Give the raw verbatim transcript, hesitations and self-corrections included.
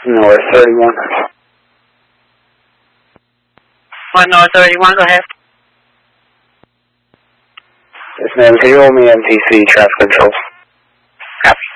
North thirty-one. One North thirty-one, go ahead. Yes, ma'am. Can you roll me M T C traffic control?